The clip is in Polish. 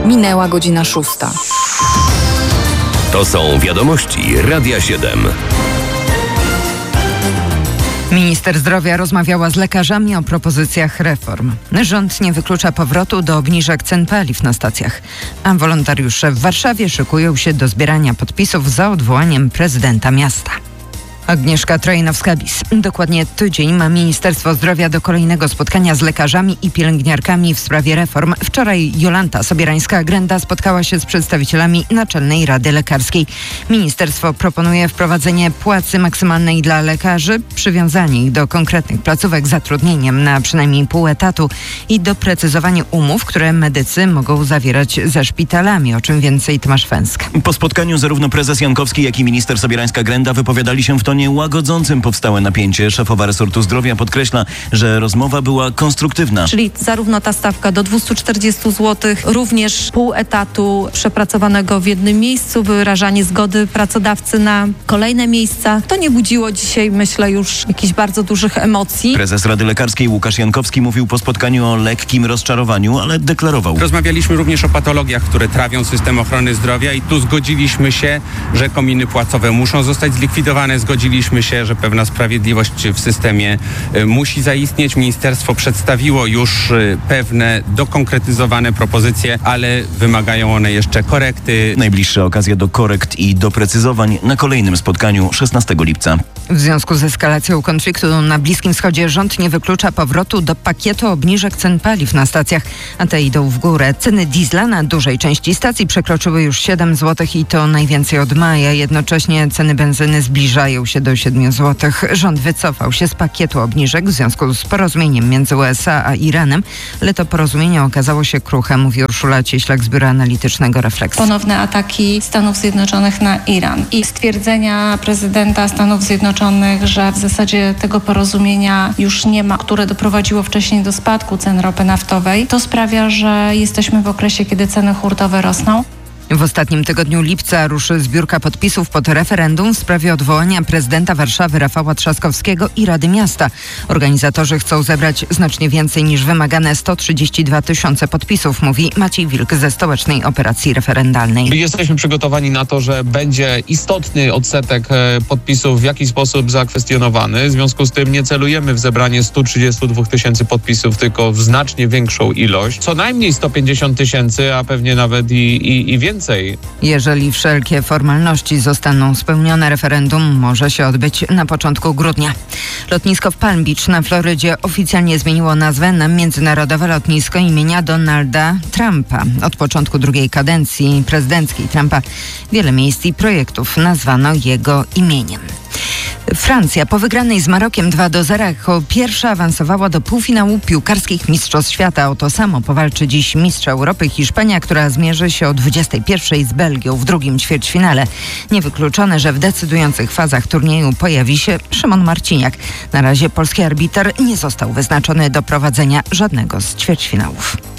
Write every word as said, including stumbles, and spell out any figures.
Minęła godzina szósta. To są wiadomości Radia siedem. Minister zdrowia rozmawiała z lekarzami o propozycjach reform. Rząd nie wyklucza powrotu do obniżek cen paliw na stacjach, a wolontariusze w Warszawie szykują się do zbierania podpisów za odwołaniem prezydenta miasta. Agnieszka Trojanowska-Bis. Dokładnie tydzień ma Ministerstwo Zdrowia do kolejnego spotkania z lekarzami i pielęgniarkami w sprawie reform. Wczoraj Jolanta Sobierańska-Grenda spotkała się z przedstawicielami Naczelnej Rady Lekarskiej. Ministerstwo proponuje wprowadzenie płacy maksymalnej dla lekarzy, przywiązanie ich do konkretnych placówek zatrudnieniem na przynajmniej pół etatu i doprecyzowanie umów, które medycy mogą zawierać ze szpitalami. O czym więcej Tomasz Węsk. Po spotkaniu zarówno prezes Jankowski, jak i minister Sobierańska-Grenda wypowiadali się w tonie łagodzącym powstałe napięcie. Szefowa resortu zdrowia podkreśla, że rozmowa była konstruktywna. Czyli zarówno ta stawka do dwieście czterdzieści złotych, również pół etatu przepracowanego w jednym miejscu, wyrażanie zgody pracodawcy na kolejne miejsca. To nie budziło dzisiaj, myślę, już jakichś bardzo dużych emocji. Prezes Rady Lekarskiej Łukasz Jankowski mówił po spotkaniu o lekkim rozczarowaniu, ale deklarował. Rozmawialiśmy również o patologiach, które trawią system ochrony zdrowia i tu zgodziliśmy się, że kominy płacowe muszą zostać zlikwidowane. Zgodziliśmy się, że pewna sprawiedliwość w systemie y, musi zaistnieć. Ministerstwo przedstawiło już y, pewne dokonkretyzowane propozycje, ale wymagają one jeszcze korekty. Najbliższa okazja do korekt i doprecyzowań na kolejnym spotkaniu szesnastego lipca. W związku z eskalacją konfliktu na Bliskim Wschodzie rząd nie wyklucza powrotu do pakietu obniżek cen paliw na stacjach, a te idą w górę. Ceny diesla na dużej części stacji przekroczyły już siedem złotych i to najwięcej od maja. Jednocześnie ceny benzyny zbliżają się do siedmiu złotych. Rząd wycofał się z pakietu obniżek w związku z porozumieniem między U S A a Iranem, ale to porozumienie okazało się kruche, mówi Urszula Cieślak z Biura Analitycznego Refleks. Ponowne ataki Stanów Zjednoczonych na Iran i stwierdzenia prezydenta Stanów Zjednoczonych, że w zasadzie tego porozumienia już nie ma, które doprowadziło wcześniej do spadku cen ropy naftowej, to sprawia, że jesteśmy w okresie, kiedy ceny hurtowe rosną. W ostatnim tygodniu lipca ruszy zbiórka podpisów pod referendum w sprawie odwołania prezydenta Warszawy Rafała Trzaskowskiego i Rady Miasta. Organizatorzy chcą zebrać znacznie więcej niż wymagane sto trzydzieści dwa tysiące podpisów, mówi Maciej Wilk ze Stołecznej Operacji Referendalnej. Jesteśmy przygotowani na to, że będzie istotny odsetek podpisów w jakiś sposób zakwestionowany. W związku z tym nie celujemy w zebranie stu trzydziestu dwóch tysięcy podpisów, tylko w znacznie większą ilość. Co najmniej sto pięćdziesiąt tysięcy, a pewnie nawet i, i, i więcej. Jeżeli wszelkie formalności zostaną spełnione, referendum może się odbyć na początku grudnia. Lotnisko w Palm Beach na Florydzie oficjalnie zmieniło nazwę na Międzynarodowe Lotnisko imienia Donalda Trumpa. Od początku drugiej kadencji prezydenckiej Trumpa wiele miejsc i projektów nazwano jego imieniem. Francja po wygranej z Marokiem dwa do zera jako pierwsza awansowała do półfinału piłkarskich Mistrzostw Świata. O to samo powalczy dziś mistrz Europy Hiszpania, która zmierzy się o dwudziestej pierwszej z Belgią w drugim ćwierćfinale. Niewykluczone, że w decydujących fazach turnieju pojawi się Szymon Marciniak. Na razie polski arbiter nie został wyznaczony do prowadzenia żadnego z ćwierćfinałów.